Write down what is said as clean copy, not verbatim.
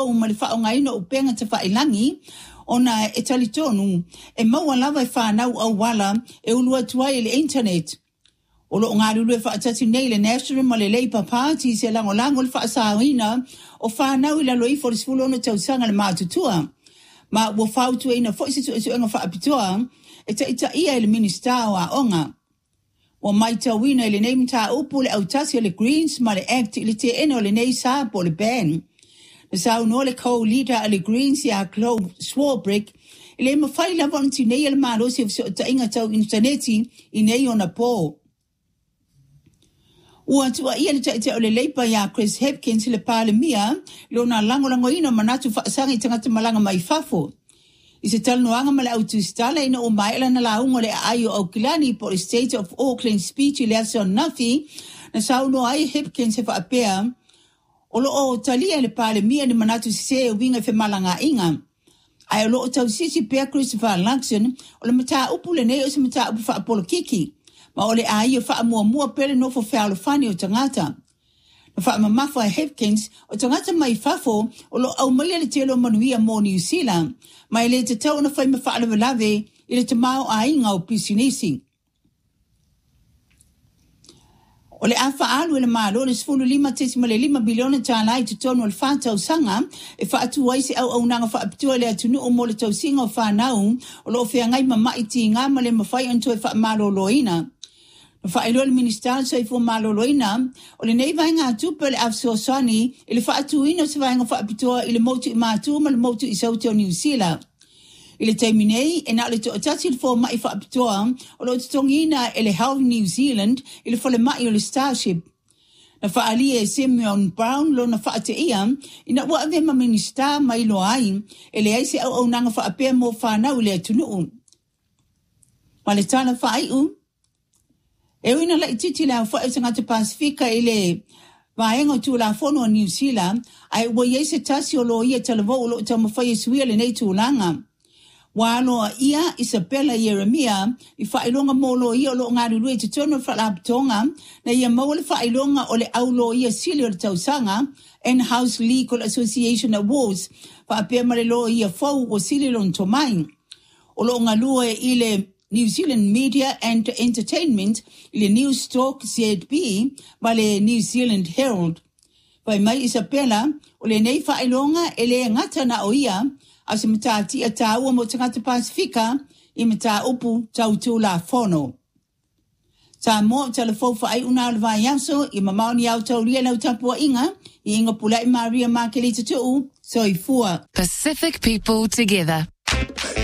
ma le whaongai no upenga te whailangi, ona e talitonu, e maua lava e whanau au wala, e ulua tuai le internet. O lo ngā ruru e whaatati nei le National ma le Labour Party se lango le whaasāina o whanau i la loi for sfulo no tausanga le mātutua. Ma ua whautu e ina fwisi tu e suenga whaapitua, e ta ita ia le minister o a onga. O mai tawina le name ta upu le autasi le Greens ma le Act ili te eno le nei sa po le ban. Le sau no le co-leader le Greens ya Clove Swarbrick, ile mawhai la vonti nei le marosi o ta inga tau interneti i nei ona po. Ua tua ia le taite o le Labour ya Chris Hipkins le pale mia, lo na lango ina manatu whaasanga i tangata malanga mai fafo. I se talanoanga ma le autu stala ina o maela na launga le aio au kilani po le State of Auckland speech i le aso nafi, na sauno ai Hipkins he whaapea, o lo o talia le pale mia ni manatu se o winga fe malanga inga. Ai o lo o tau sisi pia Christopher Luxon, o le mata upu le nei o se mata upu whaapolo kiki. Ma ole ai o wha mua pere no fo whaalo whani o tangata. Na wha mamafa Hipkins o tangata mai fafo o lo au malia le telo manuia mo New Zealand. Mai le te tau na whai ma whaale walave i le te mao a inga o pisinisi. O le a whaalu e le malo le sfulu 5 biliona tālai te tonu al whātau sanga e whaatu waisi au nanga whaapitua le atunu o mo le tau singa o whanau o lo whea ngai mamaiti ngā ma le mawhai onto e whaamalo loina. Whaelo le minister so i fo malo loina o le nei vai ngā tupe le afsosani i le whaatu ino se vai ngā whaapitua i le motu i mātu ma le motu i sauti o New Zealand. I le taiminei, e na le to atati le fo mai whaapitoa, o lo tongina e le Health New Zealand, i le fole mai o le Starship. Na whaali e Simeon Brown lo na whaate ia, i na ua ave ma minister mai lo ai, e le aise au nanga whaapea mo whanau le atunuu. Ma le tana whaaiu, e uina la ititi la whae tangata Pasifika i le vaenga tu la fono o New Zealand, ai ua yeise tasi o lo ia talavo o lo tamawhai suia le nei tūlanga. Waloa ia Isabella Jeremia i whailonga molo ia o lo ngā rurui te tono whalapitonga na ia maua whailonga o le aulo ia sili o le tausanga In-House Legal Association Awards whaapea mare lo ia fau o sili lon tomai. O lo ngā lua i le New Zealand Media and Entertainment i le News Talk ZB ma le New Zealand Herald. Pai mai Isabella o le nei whailonga e le ngata na o ia a se mata tia tāua mo tangata Pasifika i mata upu tautu la fono. Tā mo telefou whaai una alwa yaso i mamaoni au tau ria lau tapua inga i inga pulai Maria Makelita tuu so i fua. Pacific people together.